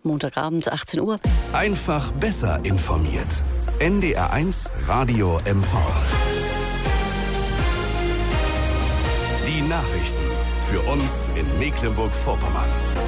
Montagabend, 18 Uhr. Einfach besser informiert. NDR1 Radio MV. Die Nachrichten für uns in Mecklenburg-Vorpommern.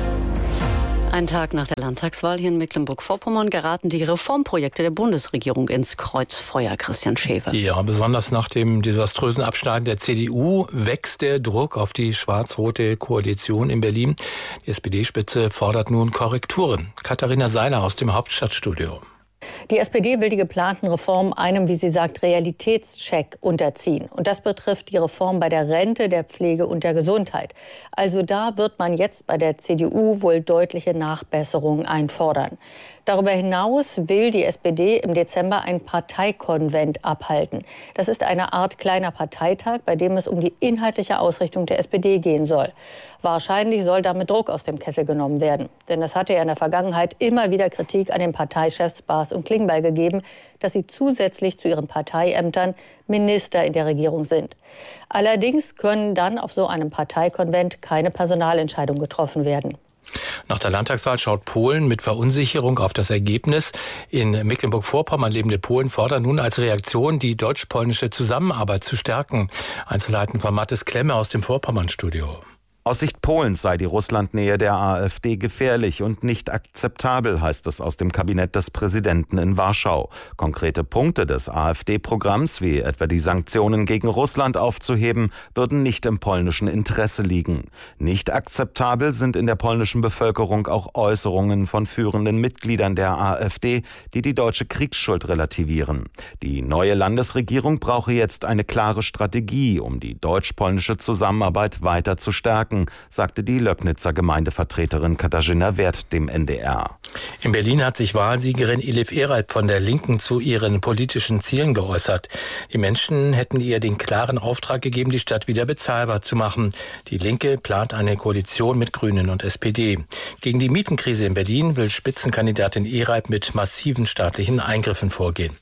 Einen Tag nach der Landtagswahl hier in Mecklenburg-Vorpommern geraten die Reformprojekte der Bundesregierung ins Kreuzfeuer. Christian Schäfer. Ja, besonders nach dem desaströsen Abschneiden der CDU wächst der Druck auf die schwarz-rote Koalition in Berlin. Die SPD-Spitze fordert nun Korrekturen. Katharina Seiler aus dem Hauptstadtstudio. Die SPD will die geplanten Reformen einem, wie sie sagt, Realitätscheck unterziehen. Und das betrifft die Reform bei der Rente, der Pflege und der Gesundheit. Also da wird man jetzt bei der CDU wohl deutliche Nachbesserungen einfordern. Darüber hinaus will die SPD im Dezember ein Parteikonvent abhalten. Das ist eine Art kleiner Parteitag, bei dem es um die inhaltliche Ausrichtung der SPD gehen soll. Wahrscheinlich soll damit Druck aus dem Kessel genommen werden. Denn es hatte ja in der Vergangenheit immer wieder Kritik an den Parteichefs Baas und Klingbeil gegeben, dass sie zusätzlich zu ihren Parteiämtern Minister in der Regierung sind. Allerdings können dann auf so einem Parteikonvent keine Personalentscheidungen getroffen werden. Nach der Landtagswahl schaut Polen mit Verunsicherung auf das Ergebnis. In Mecklenburg-Vorpommern lebende Polen fordern nun als Reaktion, die deutsch-polnische Zusammenarbeit zu stärken. Einzelheiten von Mathis Klemme aus dem Vorpommern-Studio. Aus Sicht Polens sei die Russlandnähe der AfD gefährlich und nicht akzeptabel, heißt es aus dem Kabinett des Präsidenten in Warschau. Konkrete Punkte des AfD-Programms, wie etwa die Sanktionen gegen Russland aufzuheben, würden nicht im polnischen Interesse liegen. Nicht akzeptabel sind in der polnischen Bevölkerung auch Äußerungen von führenden Mitgliedern der AfD, die die deutsche Kriegsschuld relativieren. Die neue Landesregierung brauche jetzt eine klare Strategie, um die deutsch-polnische Zusammenarbeit weiter zu stärken, sagte die Löcknitzer Gemeindevertreterin Katarzyna Wert dem NDR. In Berlin hat sich Wahlsiegerin Elif Eralp von der Linken zu ihren politischen Zielen geäußert. Die Menschen hätten ihr den klaren Auftrag gegeben, die Stadt wieder bezahlbar zu machen. Die Linke plant eine Koalition mit Grünen und SPD. Gegen die Mietenkrise in Berlin will Spitzenkandidatin Eralp mit massiven staatlichen Eingriffen vorgehen.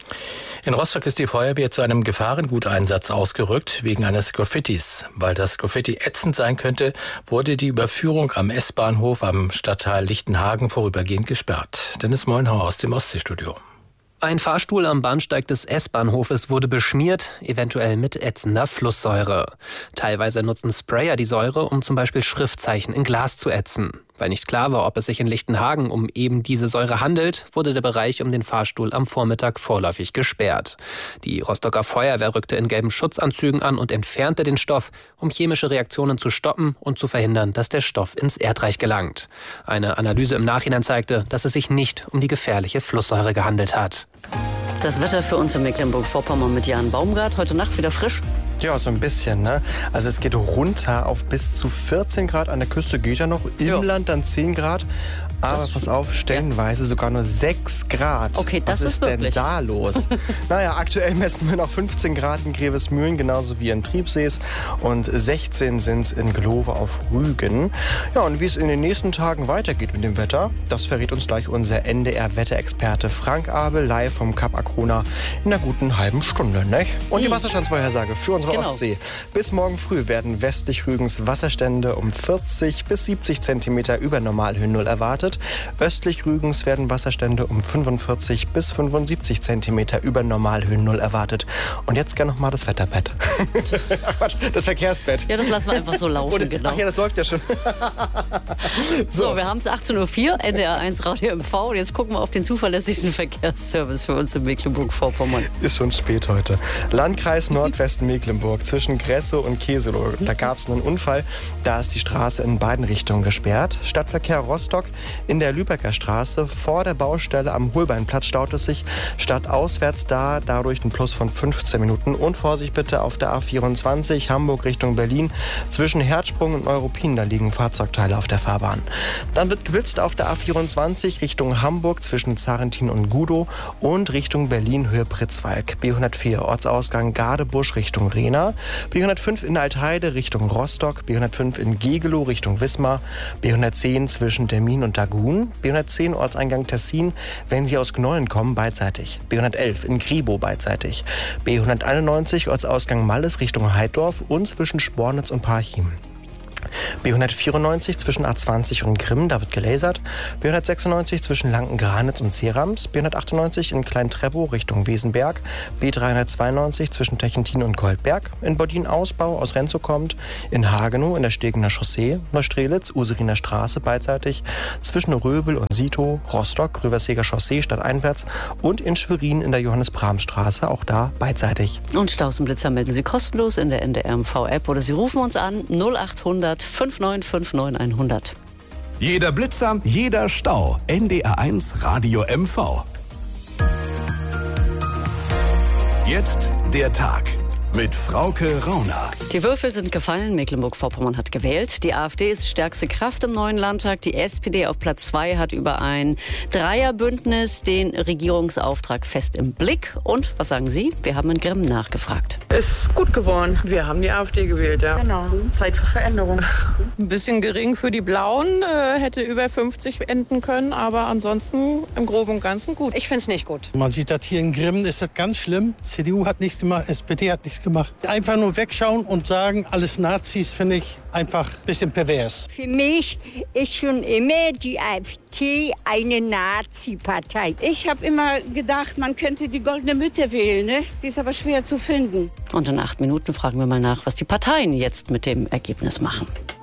In Rostock ist die Feuerwehr zu einem Gefahrenguteinsatz ausgerückt wegen eines Graffitis. Weil das Graffiti ätzend sein könnte, wurde die Überführung am S-Bahnhof am Stadtteil Lichtenhagen vorübergehend gesperrt. Dennis Moinhauer aus dem Ostseestudio. Ein Fahrstuhl am Bahnsteig des S-Bahnhofes wurde beschmiert, eventuell mit ätzender Flusssäure. Teilweise nutzen Sprayer die Säure, um zum Beispiel Schriftzeichen in Glas zu ätzen. Weil nicht klar war, ob es sich in Lichtenhagen um eben diese Säure handelt, wurde der Bereich um den Fahrstuhl am Vormittag vorläufig gesperrt. Die Rostocker Feuerwehr rückte in gelben Schutzanzügen an und entfernte den Stoff, um chemische Reaktionen zu stoppen und zu verhindern, dass der Stoff ins Erdreich gelangt. Eine Analyse im Nachhinein zeigte, dass es sich nicht um die gefährliche Flusssäure gehandelt hat. Das Wetter für uns in Mecklenburg-Vorpommern mit Jan Baumgart. Heute Nacht wieder frisch. Ja, so ein bisschen, ne? Also es geht runter auf bis zu 14 Grad. An der Küste geht ja noch. Im Land dann 10 Grad. Aber pass auf, stellenweise sogar nur 6 Grad. Okay, das Was ist denn da los? Naja, aktuell messen wir noch 15 Grad in Grevesmühlen, genauso wie in Triebsees. Und 16 sind es in Glove auf Rügen. Ja, und wie es in den nächsten Tagen weitergeht mit dem Wetter, das verrät uns gleich unser NDR-Wetterexperte Frank Abel live vom Kap Arkona in einer guten halben Stunde, ne? Und die Wasserstandsvorhersage für unsere Ostsee. Bis morgen früh werden westlich Rügens Wasserstände um 40 bis 70 Zentimeter über Normalhöhen Null erwartet. Östlich Rügens werden Wasserstände um 45 bis 75 Zentimeter über Normalhöhen Null erwartet. Und jetzt gerne noch mal das Wetterpad. Das Verkehrsbett. Ja, das lassen wir einfach so laufen, genau. Ach ja, das läuft ja schon. So, wir haben es 18.04 Uhr, NDR1 Radio MV. Und jetzt gucken wir auf den zuverlässigsten Verkehrsservice für uns in Mecklenburg-Vorpommern. Ist schon spät heute. Landkreis Nordwesten Mecklenburg zwischen Gressow und Keselow. Da gab es einen Unfall. Da ist die Straße in beiden Richtungen gesperrt. Stadtverkehr Rostock in der Lübecker Straße vor der Baustelle am Holbeinplatz staut es sich stadtauswärts dadurch ein Plus von 15 Minuten. Und Vorsicht bitte auf der A24 Hamburg Richtung Berlin. Zwischen Herzsprung und Neuruppin, da liegen Fahrzeugteile auf der Fahrbahn. Dann wird geblitzt auf der A24 Richtung Hamburg zwischen Zarentin und Gudow und Richtung Berlin Höhe Pritzwalk. B104 Ortsausgang Gadebusch Richtung Rehna. B105 in Altheide Richtung Rostock. B105 in Gegelow Richtung Wismar. B110 zwischen Demmin und Dagun. B110 Ortseingang Tessin, wenn Sie aus Gnollen kommen, beidseitig. B111 in Gribow beidseitig. B191 Ortsausgang Malles Richtung Heiddorf und zwischen Spornitz und Parchim. B194 zwischen A20 und Grimm, da wird gelasert. B196 zwischen Lanken-Granitz und Serams. B198 in Klein-Treppow Richtung Wesenberg. B392 zwischen Techentin und Goldberg. In Bodin-Ausbau aus Renzow kommt. In Hagenow in der Stegener Chaussee. Neustrelitz, Useriner Straße beidseitig. Zwischen Röbel und Sito, Rostock, Röverseger Chaussee stadteinwärts. Und in Schwerin in der Johannes-Brahms-Straße, auch da beidseitig. Und Staus und Blitzer melden Sie kostenlos in der NDR-MV-App oder Sie rufen uns an 0800 5959 100. Jeder Blitzer, jeder Stau. NDR1 Radio MV. Jetzt der Tag mit Frauke Rauner. Die Würfel sind gefallen, Mecklenburg-Vorpommern hat gewählt. Die AfD ist stärkste Kraft im neuen Landtag. Die SPD auf Platz 2 hat über ein Dreierbündnis den Regierungsauftrag fest im Blick. Und, was sagen Sie? Wir haben in Grimm nachgefragt. Ist gut geworden. Wir haben die AfD gewählt, ja. Genau, Zeit für Veränderung. Ein bisschen gering für die Blauen, hätte über 50 enden können, aber ansonsten im Groben und Ganzen gut. Ich finde es nicht gut. Man sieht das hier in Grimm, ist das ganz schlimm. CDU hat nichts gemacht, SPD hat nichts gemacht. Einfach nur wegschauen und sagen, alles Nazis, finde ich einfach ein bisschen pervers. Für mich ist schon immer die AfD eine Nazi-Partei. Ich habe immer gedacht, man könnte die goldene Mitte wählen, ne? Die ist aber schwer zu finden. Und in 8 Minuten fragen wir mal nach, was die Parteien jetzt mit dem Ergebnis machen.